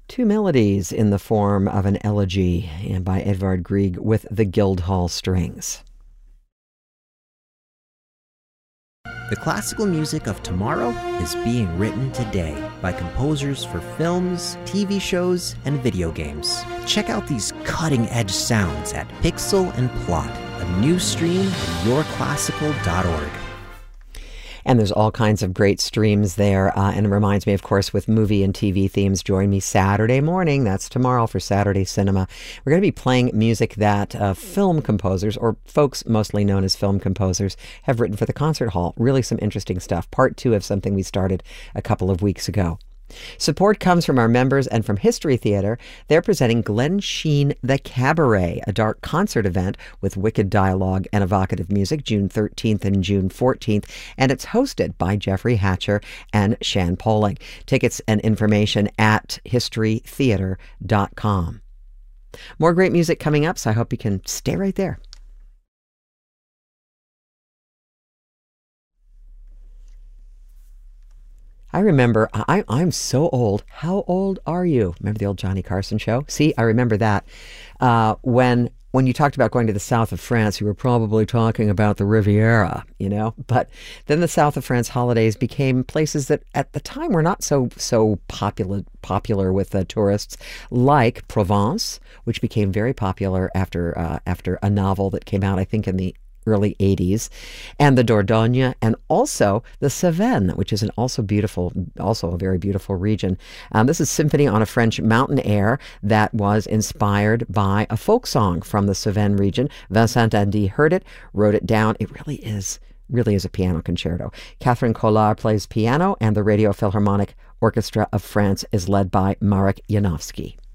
Two melodies in the form of an elegy and by Edvard Grieg with the Guildhall Strings. The classical music of tomorrow is being written today by composers for films, TV shows, and video games. Check out these cutting-edge sounds at Pixel and Plot, a new stream at yourclassical.org. And there's all kinds of great streams there. And it reminds me, of course, with movie and TV themes, join me Saturday morning. That's tomorrow for Saturday Cinema. We're going to be playing music that film composers, or folks mostly known as film composers, have written for the concert hall. Really some interesting stuff. Part 2 of something we started a couple of weeks ago. Support comes from our members and from History Theater. They're presenting Glen Sheen The Cabaret, a dark concert event with wicked dialogue and evocative music, June 13th and June 14th, and it's hosted by Jeffrey Hatcher and Shan Poling. Tickets and information at historytheater.com. More great music coming up, so I hope you can stay right there. I remember, I'm so old. How old are you? Remember the old Johnny Carson show? See, I remember that. When you talked about going to the south of France, you were probably talking about the Riviera, But then the south of France holidays became places that at the time were not so popular with tourists, like Provence, which became very popular after a novel that came out, I think, in the early 80s, and the Dordogne, and also the Cevennes, which is also a very beautiful region. This is Symphony on a French Mountain Air that was inspired by a folk song from the Cevennes region. Vincent Indy heard it, wrote it down. It really is a piano concerto. Catherine Collard plays piano, and the Radio Philharmonic Orchestra of France is led by Marek Janowski.